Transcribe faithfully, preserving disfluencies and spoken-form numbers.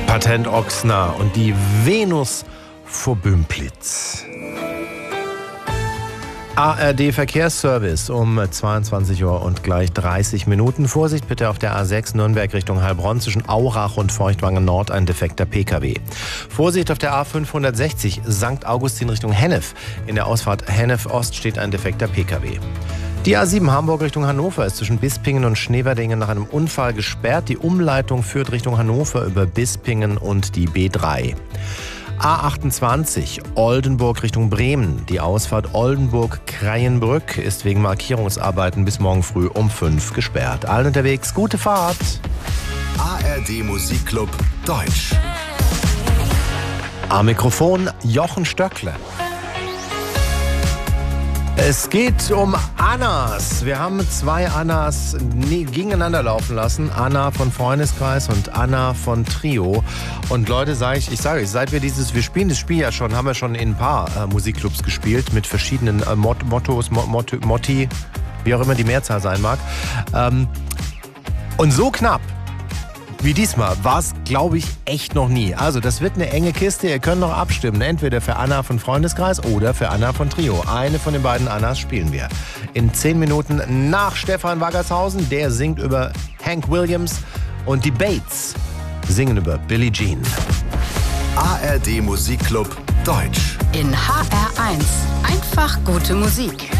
Patent Ochsner und die Venus vor Bümplitz. A R D Verkehrsservice um zweiundzwanzig Uhr und gleich dreißig Minuten. Vorsicht bitte auf der A sechs Nürnberg Richtung Heilbronn zwischen Aurach und Feuchtwangen Nord ein defekter P K W. Vorsicht auf der A fünfhundertsechzig Sankt Augustin Richtung Hennef. In der Ausfahrt Hennef Ost steht ein defekter P K W. Die A sieben Hamburg Richtung Hannover ist zwischen Bispingen und Schneverdingen nach einem Unfall gesperrt. Die Umleitung führt Richtung Hannover über Bispingen und die B drei. A achtundzwanzig Oldenburg Richtung Bremen. Die Ausfahrt Oldenburg-Kreienbrück ist wegen Markierungsarbeiten bis morgen früh um fünf gesperrt. Allen unterwegs, gute Fahrt. A R D Musikclub Deutsch. Am Mikrofon Jochen Stöckle. Es geht um Annas. Wir haben zwei Annas gegeneinander laufen lassen. Anna von Freundeskreis und Anna von Trio. Und Leute, sage ich, ich sage euch, seit wir dieses, wir spielen das Spiel ja schon, haben wir schon in ein paar äh, Musikclubs gespielt mit verschiedenen äh, Mot- Mottos, Mot- Mot- Motti, wie auch immer die Mehrzahl sein mag. Ähm, und so knapp wie diesmal war es, glaube ich, echt noch nie. Also das wird eine enge Kiste. Ihr könnt noch abstimmen. Entweder für Anna von Freundeskreis oder für Anna von Trio. Eine von den beiden Annas spielen wir. In zehn Minuten nach Stefan Waggershausen. Der singt über Hank Williams. Und die Bates singen über Billie Jean. A R D Musikclub Deutsch. In H R eins. Einfach gute Musik.